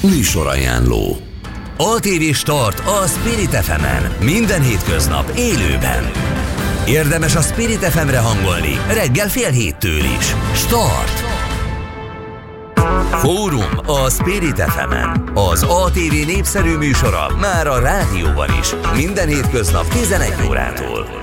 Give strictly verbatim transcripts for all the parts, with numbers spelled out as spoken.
Műsorajánló. á té vé Start a Spirit ef emen. Minden hétköznap élőben. Érdemes a Spirit ef emre hangolni reggel fél héttől is. Start! Fórum a Spirit ef emen. Az á té vé népszerű műsora már a rádióban is. Minden hétköznap tizenegy órától.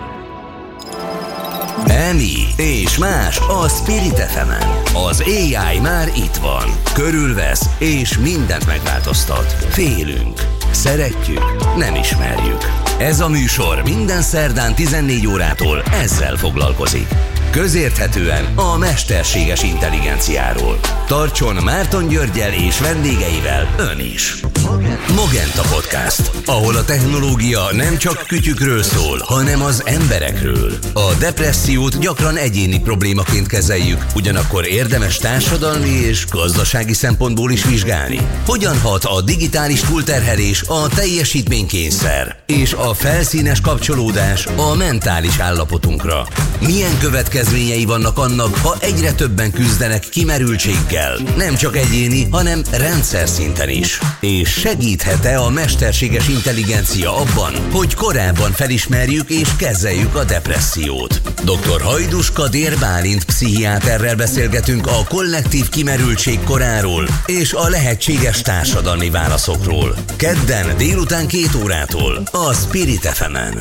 Emi és más a Spirit ef emen. Az á i már itt van. Körülvesz és mindent megváltoztat. Félünk. Szeretjük. Nem ismerjük. Ez a műsor minden szerdán tizennégy órától ezzel foglalkozik. Közérthetően a mesterséges intelligenciáról. Tartson Márton Györggyel és vendégeivel ön is. Mogenta Podcast, ahol a technológia nem csak kütyükről szól, hanem az emberekről. A depressziót gyakran egyéni problémaként kezeljük, ugyanakkor érdemes társadalmi és gazdasági szempontból is vizsgálni. Hogyan hat a digitális túlterhelés, a teljesítménykényszer és a felszínes kapcsolódás a mentális állapotunkra? Milyen következményei vannak annak, ha egyre többen küzdenek kimerültséggel, nem csak egyéni, hanem rendszer szinten is? És segíthet-e a mesterséges intelligencia abban, hogy korábban felismerjük és kezeljük a depressziót? doktor Hajdus Kadér Bálint pszichiáterrel beszélgetünk a kollektív kimerültség koráról és a lehetséges társadalmi válaszokról. Kedden délután két órától a Spirit ef emen.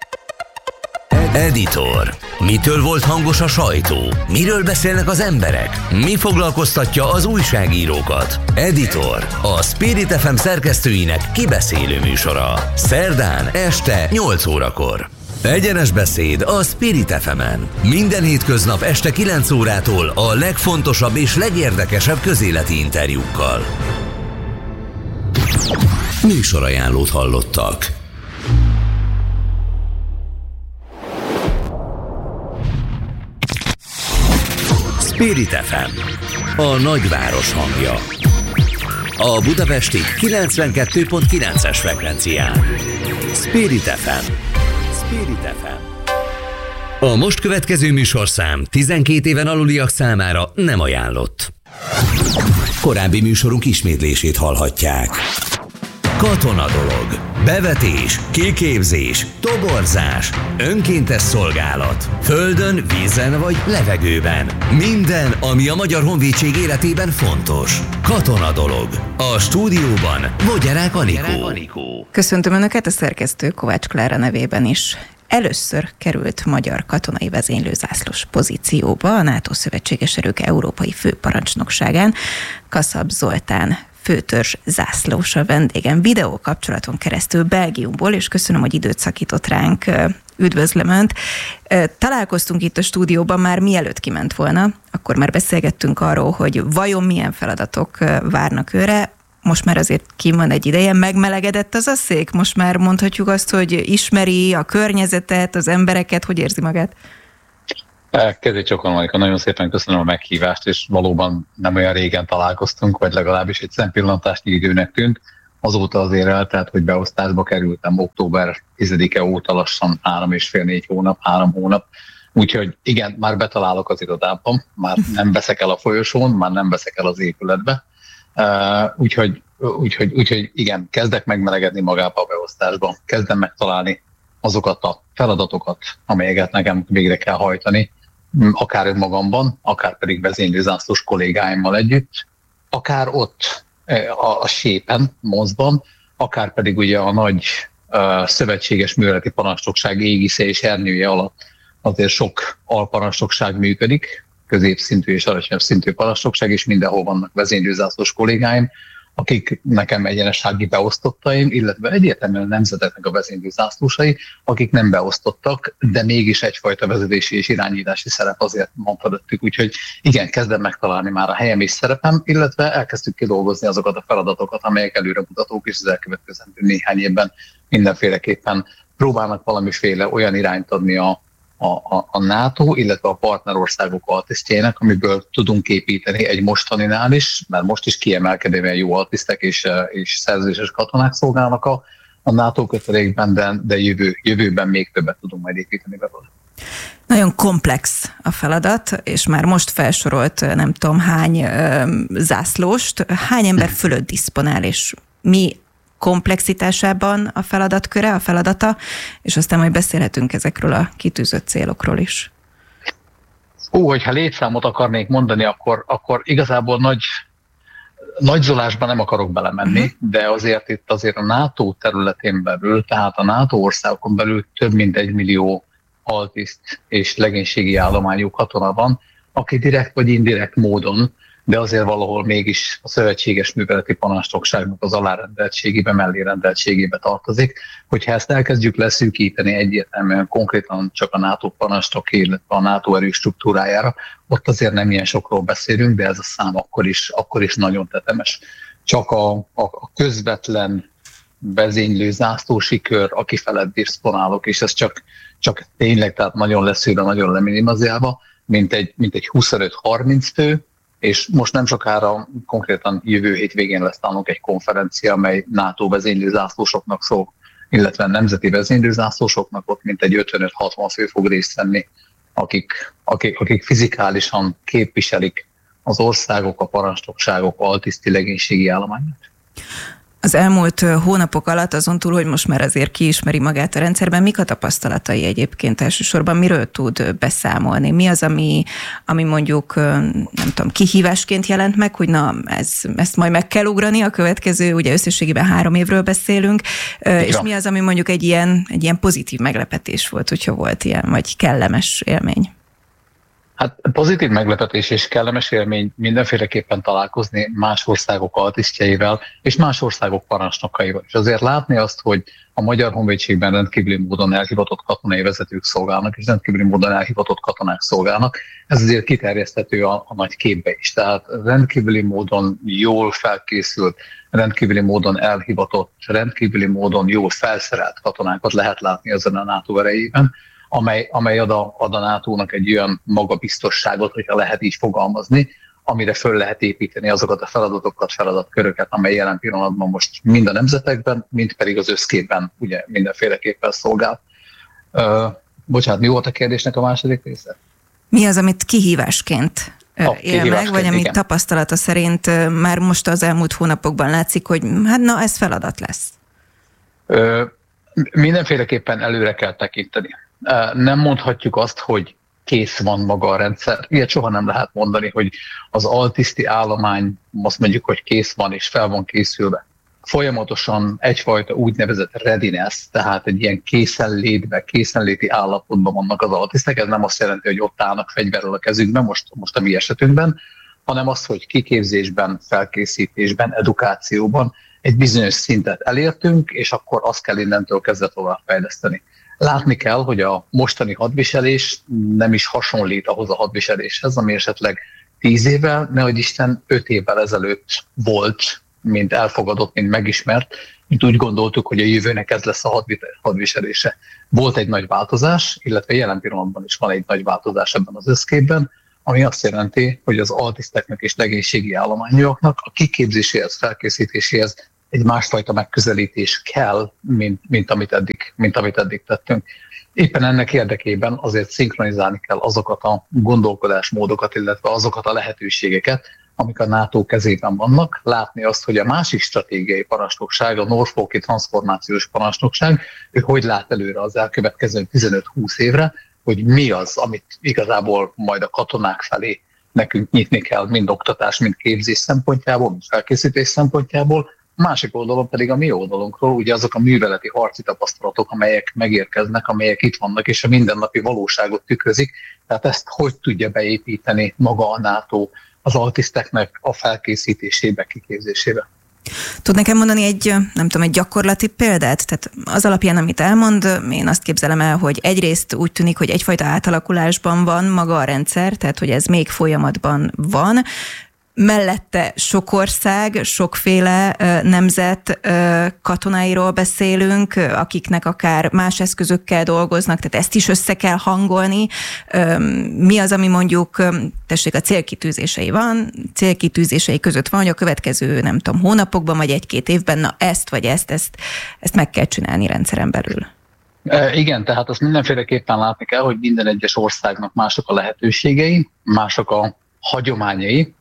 Editor. Mitől volt hangos a sajtó? Miről beszélnek az emberek? Mi foglalkoztatja az újságírókat? Editor. A Spirit ef em szerkesztőinek kibeszélő műsora. Szerdán este nyolc órakor. Egyenes beszéd a Spirit ef emen. Minden hétköznap este kilenc órától a legfontosabb és legérdekesebb közéleti interjúkkal. Műsorajánlót hallottak. Spirit ef em, a nagyváros hangja. A budapesti kilencvenkettő pont kilences frekvencián. Spirit ef em. Spirit ef em. A most következő műsorszám tizenkét éven aluliak számára nem ajánlott. Korábbi műsorunk ismétlését hallhatják. Katonadolog, bevetés, kiképzés, toborzás, önkéntes szolgálat, földön, vízen vagy levegőben. Minden, ami a Magyar Honvédség életében fontos. Katonadolog. A stúdióban Vogyarák Anikó. Köszöntöm Önöket a szerkesztő Kovács Klára nevében is. Először került magyar katonai vezénylőzászlós pozícióba a NATO szövetséges erők európai főparancsnokságán Kaszab Zoltán főtörzs zászlós a vendégem videó kapcsolaton keresztül Belgiumból, és köszönöm, hogy időt szakított ránk. Üdvözlöm Önt. Találkoztunk itt a stúdióban már mielőtt kiment volna, akkor már beszélgettünk arról, hogy vajon milyen feladatok várnak őre. Most már azért kim van egy ideje, megmelegedett az a szék? Most már mondhatjuk azt, hogy ismeri a környezetet, az embereket, hogy érzi magát? Kezdjük csokon, Marika, nagyon szépen köszönöm a meghívást, és valóban nem olyan régen találkoztunk, vagy legalábbis egy szempillantásnyi időnek tűnt. Azóta azért eltelt, hogy beosztásba kerültem október tizedike óta lassan három és fél négy hónap, három hónap. Úgyhogy igen, már betalálok az irodában, már nem veszek el a folyosón, már nem veszek el az épületbe. Uh, úgyhogy, úgyhogy, úgyhogy igen, kezdek megmelegedni magába a beosztásba, kezdem megtalálni azokat a feladatokat, amelyeket nekem végre kell hajtani, akár önmagamban, akár pedig vezénylőzászlós kollégáimmal együtt, akár ott a, a sépen, Mozban, akár pedig ugye a nagy uh, szövetséges műveleti parancsnokság égisze és ernyője alatt azért sok alparancsnokság működik, középszintű és alacsonyabb szintű parancsnokság, és mindenhol vannak vezénylőzászlós kollégáim, akik nekem egyenessági beosztottaim, illetve egyértelműen nemzeteknek a vezénylőzászlósai, akik nem beosztottak, de mégis egyfajta vezetési és irányítási szerep azért van fölöttük. Úgyhogy igen, kezdem megtalálni már a helyem és szerepem, illetve elkezdtük kidolgozni azokat a feladatokat, amelyek előremutatók, és az elkövetkezendő néhány évben mindenféleképpen próbálnak valamiféle olyan irányt adni a A, a, a NATO, illetve a partnerországok altisztjének, amiből tudunk építeni egy mostaninál is, mert most is kiemelkedően jó altisztek és, és szerződéses katonák szolgálnak a, a NATO kötelékben, de, de jövő, jövőben még többet tudunk majd építeni belőle. Nagyon komplex a feladat, és már most felsorolt nem tudom hány ö, zászlóst, hány ember fölött diszponál, és mi komplexitásában a feladatköre, a feladata, és aztán majd beszélhetünk ezekről a kitűzött célokról is. Ó, hogyha létszámot akarnék mondani, akkor, akkor igazából nagy, nagy zolásban nem akarok belemenni, uh-huh. de azért itt azért a NATO területén belül, tehát a NATO országokon belül több mint egy millió altiszt és legénységi állományú katona van, aki direkt vagy indirekt módon, de azért valahol mégis a szövetséges műveleti parancsnokságnak az alárendeltségébe, mellérendeltségébe tartozik. Hogyha ezt elkezdjük leszűkíteni egyértelműen konkrétan csak a NATO parancsnoki, illetve a NATO erős struktúrájára, ott azért nem ilyen sokról beszélünk, de ez a szám akkor is, akkor is nagyon tetemes. Csak a, a, a közvetlen vezénylő zászlósi kör, aki felett diszponálok, és ez csak, csak tényleg tehát nagyon leszűrve, nagyon leminimalizálva, mint egy, mint egy huszonöt-harminc fő, és most nem sokára, konkrétan jövő hétvégén lesz nálunk egy konferencia, amely NATO vezénylőzászlósoknak szól, illetve nemzeti vezénylőzászlósoknak, ott mint egy ötvenöt-hatvan fő fog részt venni, akik, akik, akik fizikálisan képviselik az országok, a parancsnokságok altiszti legénységi állományát. Az elmúlt hónapok alatt, azon túl, hogy most már azért kiismeri magát a rendszerben, mik a tapasztalatai egyébként elsősorban, miről tud beszámolni? Mi az, ami, ami mondjuk, nem tudom, kihívásként jelent meg, hogy na, ez, ezt majd meg kell ugrani, a következő, ugye összességében három évről beszélünk, igen. És mi az, ami mondjuk egy ilyen, egy ilyen pozitív meglepetés volt, hogyha volt ilyen, vagy kellemes élmény? Hát pozitív meglepetés és kellemes élmény mindenféleképpen találkozni más országok altisztjeivel és más országok parancsnokaival. És azért látni azt, hogy a Magyar Honvédségben rendkívüli módon elhivatott katonai vezetők szolgálnak, és rendkívüli módon elhivatott katonák szolgálnak, ez azért kiterjeszthető a, a nagy képbe is. Tehát rendkívüli módon jól felkészült, rendkívüli módon elhivatott, rendkívüli módon jól felszerelt katonákat lehet látni ezen a NATO erejében, amely, amely ad a, ad a nátónak egy olyan magabiztosságot, hogyha lehet így fogalmazni, amire föl lehet építeni azokat a feladatokat, feladatköröket, amely jelen pillanatban most mind a nemzetekben, mind pedig az összképben ugye mindenféleképpen szolgál. Uh, bocsánat, mi volt a kérdésnek a második része? Mi az, amit kihívásként a, él meg, vagy amit igen. tapasztalata szerint már most az elmúlt hónapokban látszik, hogy hát na, ez feladat lesz? Uh, mindenféleképpen előre kell tekinteni. Nem mondhatjuk azt, hogy kész van maga a rendszer. Ilyet soha nem lehet mondani, hogy az altiszti állomány azt mondjuk, hogy kész van és fel van készülve. Folyamatosan egyfajta úgynevezett readiness, tehát egy ilyen készenlétbe, készenléti állapotban vannak az altisztek. Ez nem azt jelenti, hogy ott állnak fegyverrel a kezükben, most, most a mi esetünkben, hanem az, hogy kiképzésben, felkészítésben, edukációban egy bizonyos szintet elértünk, és akkor azt kell innentől kezdve tovább fejleszteni. Látni kell, hogy a mostani hadviselés nem is hasonlít ahhoz a hadviseléshez, ami esetleg tíz évvel, nehogy Isten öt évvel ezelőtt volt, mint elfogadott, mint megismert, mint úgy gondoltuk, hogy a jövőnek ez lesz a hadviselése. Volt egy nagy változás, illetve jelen pillanatban is van egy nagy változás ebben az összképben, ami azt jelenti, hogy az altiszteknek és legénységi állományúaknak a kiképzéséhez, felkészítéséhez egy másfajta megközelítés kell, mint, mint, amit eddig, mint amit eddig tettünk. Éppen ennek érdekében azért szinkronizálni kell azokat a gondolkodásmódokat, illetve azokat a lehetőségeket, amik a NATO kezében vannak. Látni azt, hogy a másik stratégiai parancsnokság, a Norfolki Transformációs Parancsnokság, ő hogy lát előre az elkövetkező tizenöt-húsz évre, hogy mi az, amit igazából majd a katonák felé nekünk nyitni kell, mind oktatás, mind képzés szempontjából, mind felkészítés szempontjából. Másik oldalon pedig a mi oldalunkról ugye azok a műveleti harci tapasztalatok, amelyek megérkeznek, amelyek itt vannak, és a mindennapi valóságot tükrözik. Tehát ezt hogy tudja beépíteni maga a NATO az altiszteknek a felkészítésébe, kiképzésébe. Tud nekem mondani egy, nem tudom, egy gyakorlati példát? Tehát az alapján, amit elmond, én azt képzelem el, hogy egyrészt úgy tűnik, hogy egyfajta átalakulásban van maga a rendszer, tehát hogy ez még folyamatban van. Mellette sok ország, sokféle nemzet katonáiról beszélünk, akiknek akár más eszközökkel dolgoznak, tehát ezt is össze kell hangolni. Mi az, ami mondjuk, tessék, a célkitűzései van, célkitűzései között van, hogy a következő, nem tudom, hónapokban vagy egy-két évben, na ezt vagy ezt, ezt, ezt meg kell csinálni rendszeren belül. E, igen, tehát azt mindenféleképpen látni kell, hogy minden egyes országnak mások a lehetőségei, mások a hagyományai,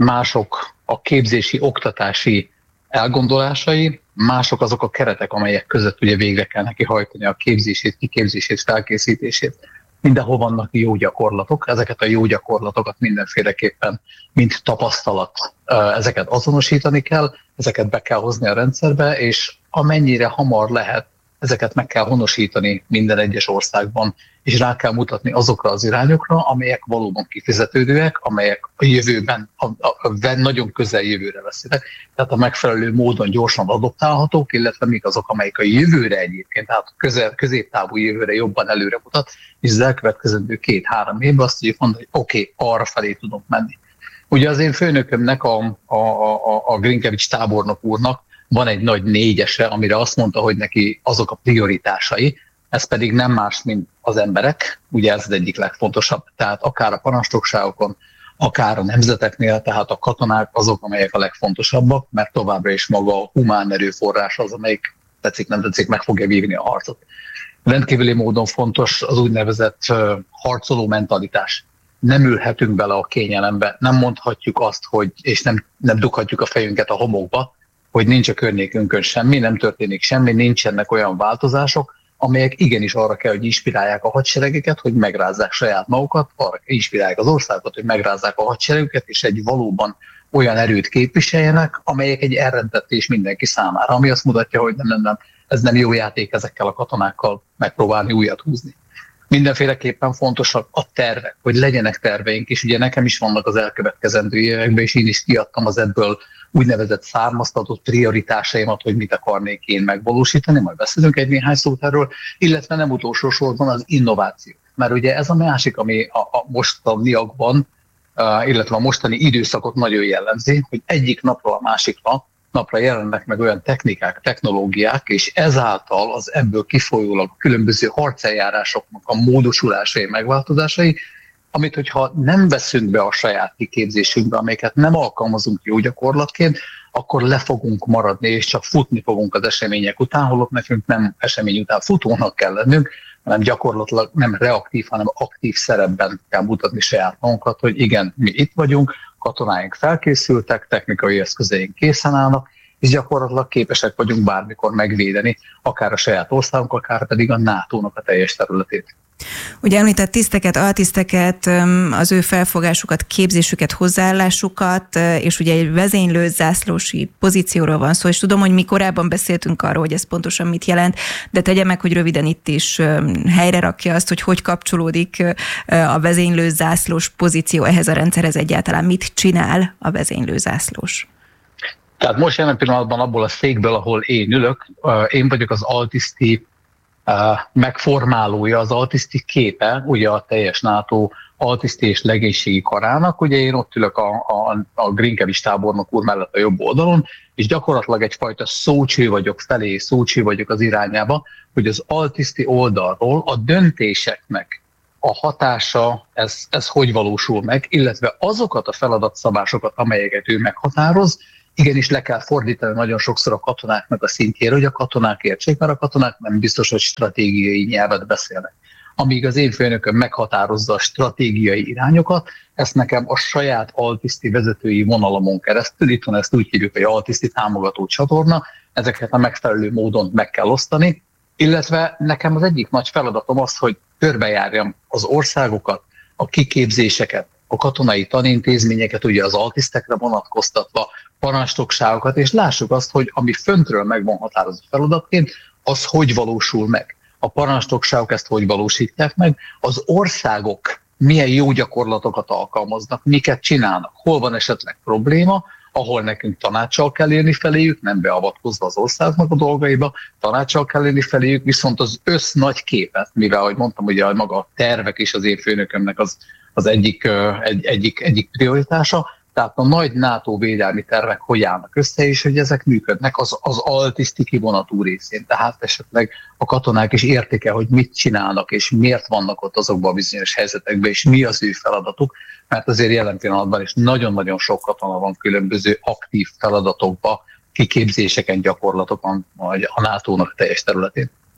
mások a képzési, oktatási elgondolásai, mások azok a keretek, amelyek között ugye végre kell neki hajtani a képzését, kiképzését, felkészítését. Mindenhol vannak jó gyakorlatok, ezeket a jó gyakorlatokat mindenféleképpen, mint tapasztalat, ezeket azonosítani kell, ezeket be kell hozni a rendszerbe, és amennyire hamar lehet, ezeket meg kell honosítani minden egyes országban, és rá kell mutatni azokra az irányokra, amelyek valóban kifizetődőek, amelyek a jövőben, a, a, a nagyon közel jövőre veszélyek, tehát a megfelelő módon gyorsan adoptálhatók, illetve mik azok, amelyek a jövőre egyébként, tehát közel, középtávú jövőre jobban előre mutat, és az elkövetkezendő két-három évben azt tudjuk mondani, hogy oké, okay, arra felé tudunk menni. Ugye az én főnökömnek, a, a, a, a Grinkevics tábornok úrnak van egy nagy négyese, amire azt mondta, hogy neki azok a prioritásai, ez pedig nem más, mint az emberek, ugye ez az egyik legfontosabb, tehát akár a parancsnokságokon, akár a nemzeteknél, tehát a katonák azok, amelyek a legfontosabbak, mert továbbra is maga a humán erőforrás az, amelyik tetszik, nem tetszik, meg fogja vívni a harcot. Rendkívüli módon fontos az úgynevezett harcoló mentalitás. Nem ülhetünk bele a kényelembe, nem mondhatjuk azt, hogy, és nem, nem dughatjuk a fejünket a homokba, hogy nincs a környékünkön semmi, nem történik semmi, nincsenek olyan változások, amelyek igenis arra kell, hogy inspirálják a hadseregeket, hogy megrázzák saját magukat, arra inspirálják az országokat, hogy megrázzák a hadseregeket, és egy valóban olyan erőt képviseljenek, amelyek egy elrendetés mindenki számára, ami azt mutatja, hogy nem, nem, nem, ez nem jó játék ezekkel a katonákkal megpróbálni újat húzni. Mindenféleképpen fontosak a tervek, hogy legyenek terveink, és ugye nekem is vannak az elkövetkezendő években, és én is kiadtam az ebből úgynevezett származtatott prioritásaimat, hogy mit akarnék én megvalósítani, majd beszélünk egy néhány szót erről, illetve nem utolsó sorban az innováció. Mert ugye ez a másik, ami a, a mostaniakban, uh, illetve a mostani időszakot nagyon jellemzi, hogy egyik napról a másikra napra jelennek meg olyan technikák, technológiák, és ezáltal az ebből kifolyólag különböző harceljárásoknak a módosulásai, megváltozásai, amit hogyha nem veszünk be a saját kiképzésünkbe, amelyeket nem alkalmazunk jó gyakorlatként, akkor le fogunk maradni, és csak futni fogunk az események után, holott nekünk nem esemény után futónak kell lennünk, hanem gyakorlatilag nem reaktív, hanem aktív szerepben kell mutatni saját magunkat, hogy igen, mi itt vagyunk, katonáink felkészültek, technikai eszközeink készen állnak, és gyakorlatilag képesek vagyunk bármikor megvédeni, akár a saját országunk, akár pedig a nátónak a teljes területét. Ugye említett tiszteket, altiszteket, az ő felfogásukat, képzésüket, hozzáállásukat, és ugye egy vezénylő zászlósi pozícióról van szó, és tudom, hogy mi korábban beszéltünk arról, hogy ez pontosan mit jelent, de tegye meg, hogy röviden itt is helyre rakja azt, hogy hogy kapcsolódik a vezénylő zászlós pozíció ehhez a rendszerhez egyáltalán, mit csinál a vezénylő zászlós. Tehát most jelen pillanatban abból a székből, ahol én ülök, én vagyok az altiszti megformálója, az altiszti képe, ugye a teljes NATO altiszti és legénységi karának, ugye én ott ülök a, a, a Grinkevics tábornok úr mellett a jobb oldalon, és gyakorlatilag egyfajta szócső vagyok felé, szócső vagyok az irányába, hogy az altiszti oldalról a döntéseknek a hatása, ez, ez hogy valósul meg, illetve azokat a feladatszabásokat, amelyeket ő meghatároz, igenis le kell fordítani nagyon sokszor a katonáknak a szintjére, hogy a katonák értsék, mert a katonák nem biztos, hogy stratégiai nyelvet beszélnek. Amíg az én főnököm meghatározza a stratégiai irányokat, ezt nekem a saját altiszti vezetői vonalamon keresztül, itt van ezt úgy hívjuk, hogy altiszti támogató csatorna, ezeket a megfelelő módon meg kell osztani, illetve nekem az egyik nagy feladatom az, hogy körbejárjam az országokat, a kiképzéseket, a katonai tanintézményeket, ugye az altisztekre vonatkoztatva, parancsnokságokat, és lássuk azt, hogy ami föntről meg van határozva feladatként, az hogy valósul meg. A parancsnokságok ezt hogy valósítják meg, az országok milyen jó gyakorlatokat alkalmaznak, miket csinálnak, hol van esetleg probléma, ahol nekünk tanácssal kell érni feléjük, nem beavatkozva az országnak a dolgaiba, tanácssal kell érni feléjük, viszont az össz nagy képet, mivel, ahogy mondtam, ugye maga a tervek is az én főnökömnek az, az egyik, egy, egyik, egyik prioritása, tehát a nagy NATO védelmi tervek hogy állnak össze, és hogy ezek működnek az, az altiszti kivonatú részén. Tehát esetleg a katonák is értik el, hogy mit csinálnak, és miért vannak ott azokban a bizonyos helyzetekben, és mi az ő feladatuk, mert azért jelen pillanatban is nagyon-nagyon sok katona van különböző aktív feladatokban, kiképzéseken, gyakorlatokon, vagy a nátónak teljes területén.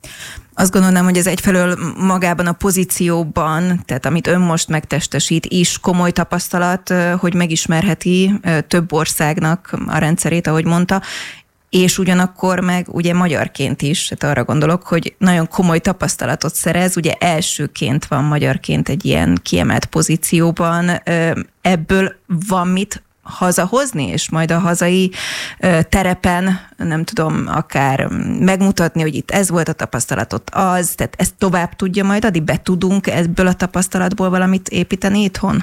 Azt gondolnám, hogy ez egyfelől magában a pozícióban, tehát amit ön most megtestesít, is komoly tapasztalat, hogy megismerheti több országnak a rendszerét, ahogy mondta, és ugyanakkor meg ugye magyarként is, tehát arra gondolok, hogy nagyon komoly tapasztalatot szerez, ugye elsőként van magyarként egy ilyen kiemelt pozícióban, ebből van mit hazahozni, és majd a hazai terepen, nem tudom, akár megmutatni, hogy itt ez volt a tapasztalatot az, tehát ezt tovább tudja majd adni, be tudunk ebből a tapasztalatból valamit építeni itthon?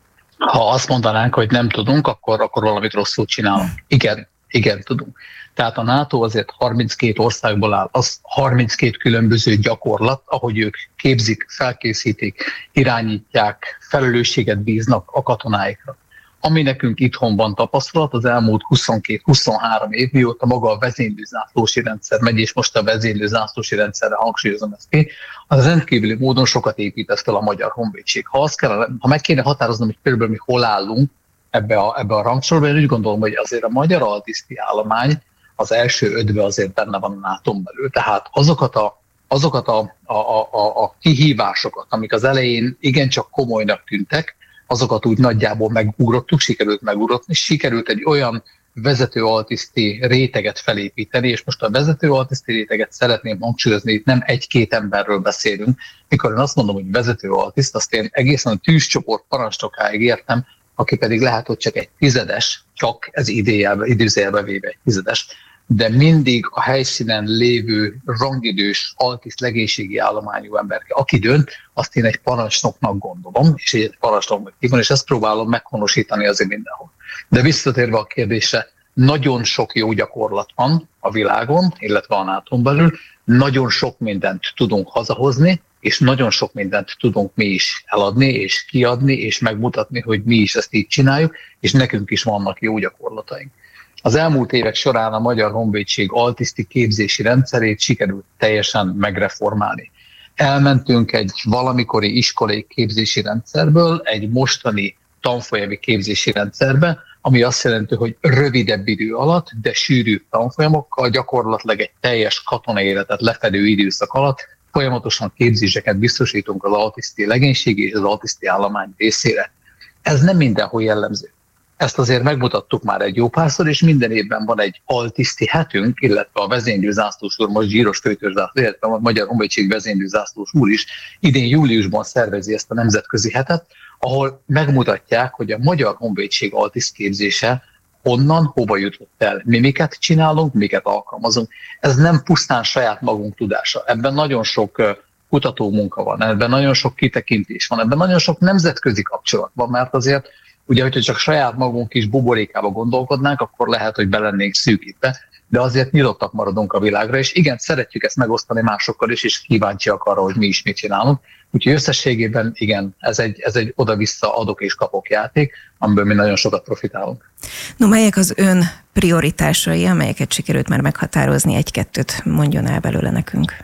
Ha azt mondanánk, hogy nem tudunk, akkor, akkor valamit rosszul csinálunk. Igen, igen, tudunk. Tehát a NATO azért harminckét országból áll, az harminckét különböző gyakorlat, ahogy ők képzik, felkészítik, irányítják, felelősséget bíznak a katonáikra. Ami nekünk itthon van tapasztalat, az elmúlt huszonkét-huszonhárom év, mióta maga a vezénylőzászlósi rendszer megy, és most a vezénylőzászlósi rendszerre hangsúlyozom ezt ki, az rendkívüli módon sokat épített fel a Magyar Honvédség. Ha, azt kell, ha meg kéne határoznom, hogy például mi hol állunk ebbe a, ebbe a rangsorba, én úgy gondolom, hogy azért a magyar altiszti állomány az első ötbe azért benne van a nátón belül. Tehát azokat a azokat a, a, a, a kihívásokat, amik az elején igencsak komolynak tűntek, azokat úgy nagyjából megugrottuk, sikerült megugrotni, sikerült egy olyan vezető altiszti réteget felépíteni, és most a vezető altiszti réteget szeretném hangsúlyozni, itt nem egy-két emberről beszélünk. Mikor én azt mondom, hogy vezető altiszt, azt én egészen a tűzcsoport parancsnokáig értem, aki pedig lehet, hogy csak egy tizedes, csak ez idézőjelbe véve egy tizedes, de mindig a helyszínen lévő rangidős altiszt legénységi állományú ember, aki dönt, azt én egy parancsnoknak gondolom, és egy parancsnoknak hívom, és ezt próbálom meghonosítani azért mindenhol. De visszatérve a kérdésre, nagyon sok jó gyakorlat van a világon, illetve a nátón belül, nagyon sok mindent tudunk hazahozni, és nagyon sok mindent tudunk mi is eladni, és kiadni, és megmutatni, hogy mi is ezt így csináljuk, és nekünk is vannak jó gyakorlataink. Az elmúlt évek során a Magyar Honvédség altiszti képzési rendszerét sikerült teljesen megreformálni. Elmentünk egy valamikori iskolai képzési rendszerből egy mostani tanfolyami képzési rendszerbe, ami azt jelenti, hogy rövidebb idő alatt, de sűrűbb tanfolyamokkal, gyakorlatilag egy teljes katonai életet lefedő időszak alatt folyamatosan képzéseket biztosítunk az altiszti legénységi és az altiszti állomány részére. Ez nem mindenhol jellemző. Ezt azért megmutattuk már egy jó párszor, és minden évben van egy altiszti hetünk, illetve a vezénylőzászlós úr, most zsíros főtörzsászlós, illetve a Magyar Honvédség vezénylőzászlós úr is idén júliusban szervezi ezt a nemzetközi hetet, ahol megmutatják, hogy a Magyar Honvédség altiszt képzése honnan, hova jutott el. Mi miket csinálunk, miket alkalmazunk. Ez nem pusztán saját magunk tudása. Ebben nagyon sok kutatómunka van, ebben nagyon sok kitekintés van, ebben nagyon sok nemzetközi kapcsolat van, mert azért ugye, hogyha csak saját magunk is buborékába gondolkodnánk, akkor lehet, hogy belennénk szűkítve, de azért nyitottak maradunk a világra, és igen, szeretjük ezt megosztani másokkal is, és kíváncsiak arra, hogy mi is mit csinálunk. Úgyhogy összességében igen, ez egy, ez egy oda-vissza adok és kapok játék, amiből mi nagyon sokat profitálunk. No, melyek az ön prioritásai, amelyeket sikerült már meghatározni, egy-kettőt mondjon el belőle nekünk?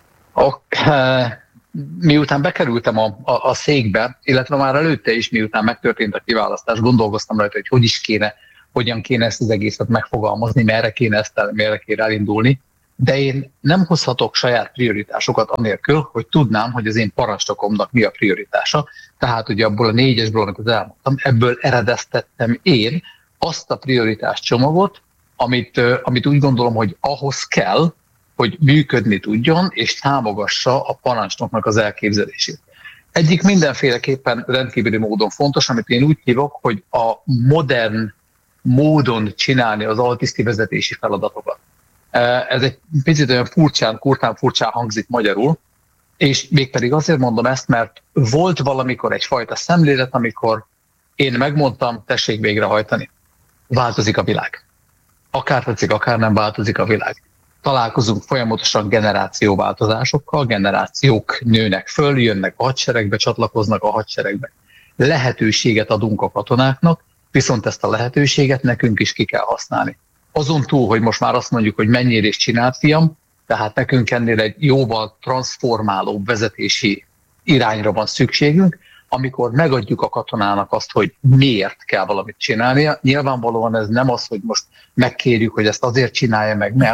Okay. Miután bekerültem a, a, a székbe, illetve már előtte is, miután megtörtént a kiválasztás, gondolkoztam rajta, hogy hogy is kéne, hogyan kéne ezt az egészet megfogalmazni, merre kéne ezt el, merre kéne elindulni, de én nem hozhatok saját prioritásokat anélkül, hogy tudnám, hogy az én parancsnokomnak mi a prioritása. Tehát ugye abból a négyesből, amit elmondtam, ebből eredeztettem én azt a prioritás csomagot, amit, amit úgy gondolom, hogy ahhoz kell, hogy működni tudjon, és támogassa a parancsnoknak az elképzelését. Egyik mindenféleképpen rendkívüli módon fontos, amit én úgy hívok, hogy a modern módon csinálni az altiszti vezetési feladatokat. Ez egy picit olyan furcsán, kurtán furcsán hangzik magyarul, és mégpedig azért mondom ezt, mert volt valamikor egyfajta szemlélet, amikor én megmondtam, tessék végrehajtani. Változik a világ. Akár tetszik, akár nem változik a világ. Találkozunk folyamatosan generációváltozásokkal, generációk nőnek föl, jönnek a hadseregbe, csatlakoznak a hadseregbe. Lehetőséget adunk a katonáknak, viszont ezt a lehetőséget nekünk is ki kell használni. Azon túl, hogy most már azt mondjuk, hogy mennyire is csinált, fiam, tehát nekünk ennél egy jóval transformálóbb vezetési irányra van szükségünk, amikor megadjuk a katonának azt, hogy miért kell valamit csinálnia. Nyilvánvalóan ez nem az, hogy most megkérjük, hogy ezt azért csinálja meg, mert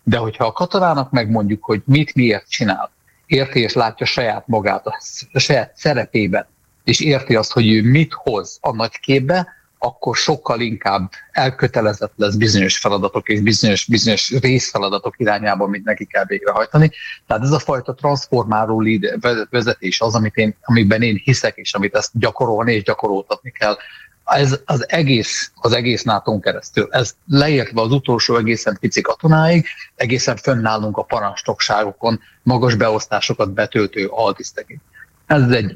De hogyha a katonának megmondjuk, hogy mit miért csinál, érti és látja saját magát, a saját szerepében, és érti azt, hogy ő mit hoz a nagy képbe, akkor sokkal inkább elkötelezett lesz bizonyos feladatok és bizonyos, bizonyos részfeladatok irányában, mint neki kell végrehajtani. Tehát ez a fajta transformáló vezetés az, amit én, amiben én hiszek, és amit ezt gyakorolni és gyakoroltatni kell. Ez az egész, az egész nátón keresztül. Ez leértve az utolsó egészen pici katonáig, egészen fönnállunk a parancsnokságokon, magas beosztásokat betöltő altisztekig. Ez egy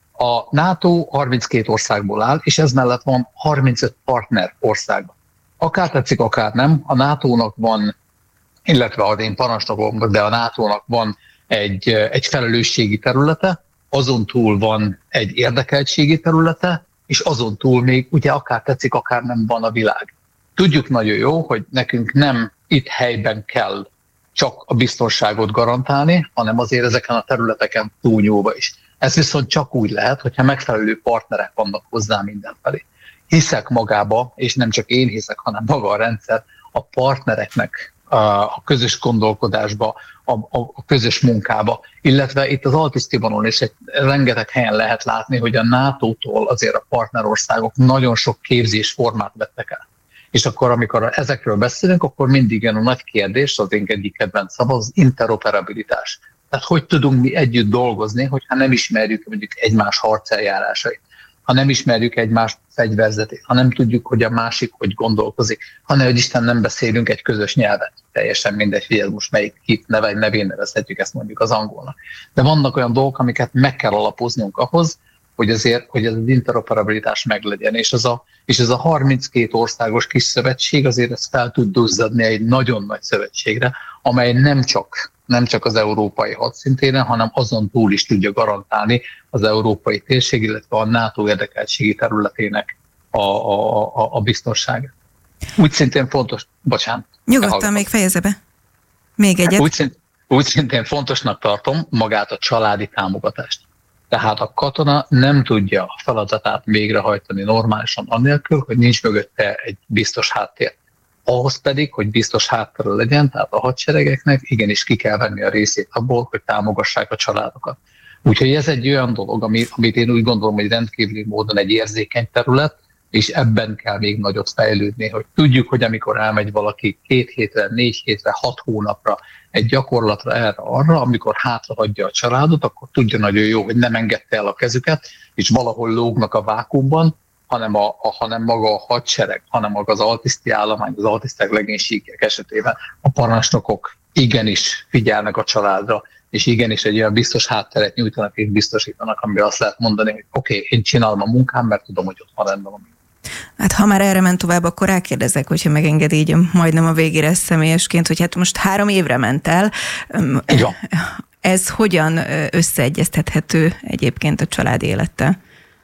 A NATO harminckét országból áll, és ez mellett van harmincöt partner ország. Akár tetszik, akár nem, a nátónak van, illetve az én parancsnokom, de a nátónak van egy, egy felelősségi területe, azon túl van egy érdekeltségi területe, és azon túl még ugye akár tetszik, akár nem van a világ. Tudjuk nagyon jó, hogy nekünk nem itt helyben kell csak a biztonságot garantálni, hanem azért ezeken a területeken túlnyúlva is. Ez viszont csak úgy lehet, hogyha megfelelő partnerek vannak hozzá mindenfelé. Hiszek magába, és nem csak én hiszek, hanem maga a rendszer, a partnereknek a közös gondolkodásba, a, a, a közös munkába, illetve itt az Altisztibanon is egy rengeteg helyen lehet látni, hogy a nátótól azért a partnerországok nagyon sok képzésformát vettek el. És akkor, amikor ezekről beszélünk, akkor mindig jön a nagy kérdés, az én egyik kedvenc szava, az interoperabilitás. Tehát hogy tudunk mi együtt dolgozni, hogyha nem ismerjük mondjuk egymás harceljárásait, ha nem ismerjük egymás fegyverzetét, ha nem tudjuk, hogy a másik hogy gondolkozik, hanem, hogy Isten nem beszélünk egy közös nyelvet. Teljesen mindegy, hogy ez most melyik kit neve, nevén nevezhetjük ezt mondjuk az angolnak. De vannak olyan dolgok, amiket meg kell alapoznunk ahhoz, hogy azért, hogy ez az interoperabilitás meglegyen. És ez a, és ez a harminckét országos kis szövetség azért ezt fel tud duzzadni egy nagyon nagy szövetségre, amely nem csak nem csak az európai hadszintéren, hanem azon túl is tudja garantálni az európai térség, illetve a NATO érdekeltségi területének a, a, a, a biztonságát. Úgy szintén fontos, bocsánat. Nyugodtan még fejezze be. Még egyet. Úgy, szint, úgy szintén fontosnak tartom magát a családi támogatást. Tehát a katona nem tudja a feladatát végrehajtani normálisan annélkül, hogy nincs mögötte egy biztos háttér. Ahhoz pedig, hogy biztos háttér legyen, tehát a hadseregeknek igenis ki kell venni a részét abból, hogy támogassák a családokat. Úgyhogy ez egy olyan dolog, amit én úgy gondolom, hogy rendkívüli módon egy érzékeny terület, és ebben kell még nagyot fejlődni, hogy tudjuk, hogy amikor elmegy valaki két hétre, négy hétre, hat hónapra egy gyakorlatra erre-arra, amikor hátrahagyja a családot, akkor tudja nagyon jó, hogy nem engedte el a kezüket, és valahol lógnak a vákuumban, hanem, a, a, hanem maga a hadsereg, hanem maga az altiszti állomány, az altisztek legénységek esetében a parancsnokok igenis figyelnek a családra, és igenis egy olyan biztos hátteret nyújtanak és biztosítanak, amiben azt lehet mondani, hogy oké, okay, én csinálom a munkám, mert tudom, hogy ott van rendben a minden. Hát ha már erre ment tovább, akkor rákérdezek, hogyha megengedi így majdnem a végére személyesként, hogy hát most három évre ment el. Ja. Ez hogyan összeegyeztethető egyébként a család élettel?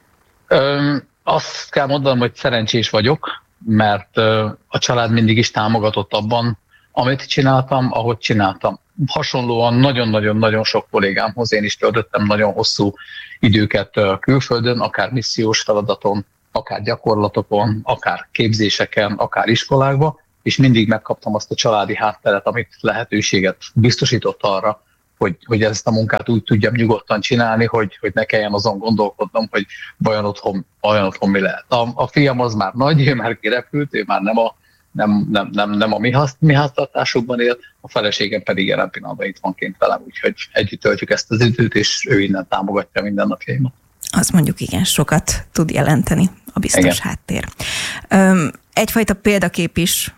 Öm, azt kell mondanom, hogy szerencsés vagyok, mert a család mindig is támogatott abban, amit csináltam, ahogy csináltam. Hasonlóan nagyon-nagyon-nagyon sok kollégámhoz én is töltöttem nagyon hosszú időket külföldön, akár missziós feladaton, akár gyakorlatokon, akár képzéseken, akár iskolákban, és mindig megkaptam azt a családi hátteret, amit lehetőséget biztosított arra, hogy, hogy ezt a munkát úgy tudjam nyugodtan csinálni, hogy, hogy ne kelljen azon gondolkodnom, hogy vajon otthon, vajon otthon mi lehet. A, a fiam az már nagy, ő már kirepült, ő már nem a, nem, nem, nem, nem a mi, hasz, mi háztartásukban él, a feleségem pedig jelen pillanatban itt van kint velem, úgyhogy együtt töltjük ezt az időt, és ő innen támogatja minden napjaimat. Az mondjuk igen sokat tud jelenteni a biztos igen. háttér. Egyfajta példakép is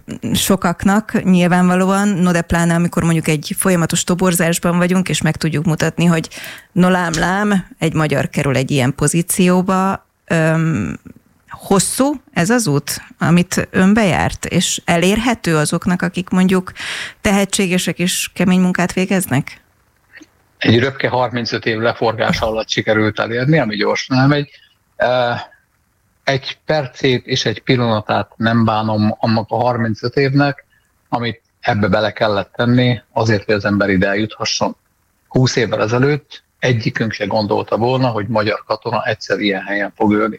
sokaknak nyilvánvalóan, no de pláne amikor mondjuk egy folyamatos toborzásban vagyunk, és meg tudjuk mutatni, hogy no lám lám, egy magyar kerül egy ilyen pozícióba. Öm, hosszú ez az út, amit ön bejárt, és elérhető azoknak, akik mondjuk tehetségesek és kemény munkát végeznek? Egy röpke harmincöt év leforgása alatt sikerült elérni, ami gyorsan elmegy. Egy percét és egy pillanatát nem bánom annak a harmincöt évnek, amit ebbe bele kellett tenni, azért, hogy az ember ide eljuthasson. húsz évvel ezelőtt egyikünk se gondolta volna, hogy magyar katona egyszer ilyen helyen fog ölni.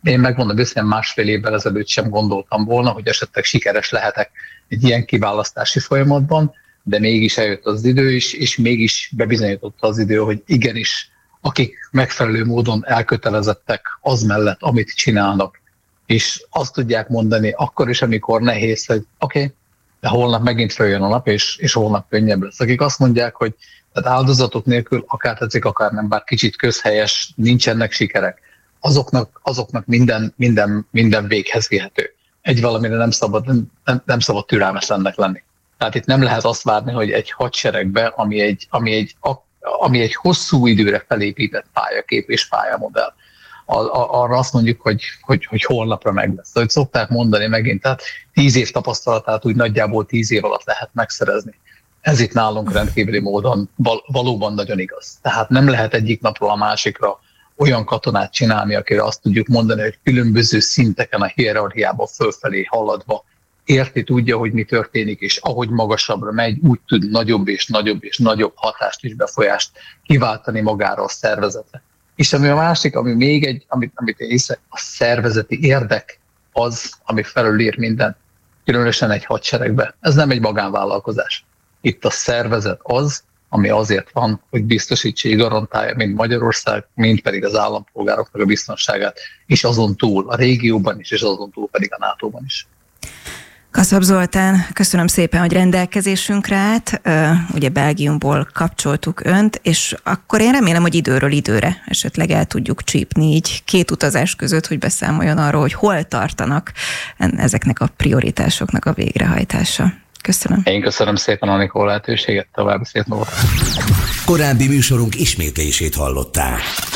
Én megmondom, hogy másfél évvel ezelőtt sem gondoltam volna, hogy esetleg sikeres lehetek egy ilyen kiválasztási folyamatban, de mégis eljött az idő is, és mégis bebizonyította az idő, hogy igenis, akik megfelelő módon elkötelezettek az mellett, amit csinálnak, és azt tudják mondani akkor is, amikor nehéz, hogy oké, okay, de holnap megint följön a nap, és, és holnap könnyebb lesz. Akik azt mondják, hogy tehát áldozatok nélkül akár tetszik, akár nem, bár kicsit közhelyes, nincsenek sikerek, azoknak, azoknak minden, minden, minden véghez vihető. Egy valamire nem szabad, nem, nem szabad türelmetlennek lenni. Tehát itt nem lehet azt várni, hogy egy hadseregbe, ami egy, ami egy, ami egy hosszú időre felépített pályakép és pályamodell, arra azt mondjuk, hogy, hogy, hogy holnapra meg lesz. Ahogy szokták mondani megint, tehát tíz év tapasztalatát úgy nagyjából tíz év alatt lehet megszerezni. Ez itt nálunk rendkívüli módon val- valóban nagyon igaz. Tehát nem lehet egyik napról a másikra olyan katonát csinálni, akire azt tudjuk mondani, hogy különböző szinteken a hierarchiába fölfelé haladva érti, tudja, hogy mi történik, és ahogy magasabbra megy, úgy tud nagyobb és nagyobb és nagyobb hatást és befolyást kiváltani magára a szervezetre. És ami a másik, ami még egy, amit, amit én észre, a szervezeti érdek az, ami felülír mindent, különösen egy hadseregbe. Ez nem egy magánvállalkozás. Itt a szervezet az, ami azért van, hogy biztosítsa, garantálja mind Magyarország, mind pedig az állampolgároknak a biztonságát, és azon túl a régióban is, és azon túl pedig a nátóban is. Kaszab Zoltán, köszönöm szépen, hogy rendelkezésünkre állt. Ugye Belgiumból kapcsoltuk önt, és akkor én remélem, hogy időről időre esetleg el tudjuk csípni így két utazás között, hogy beszámoljon arról, hogy hol tartanak ezeknek a prioritásoknak a végrehajtása. Köszönöm. Én köszönöm szépen, Anikó, lehetőséget, további szép napot. Korábbi műsorunk ismétlését hallották.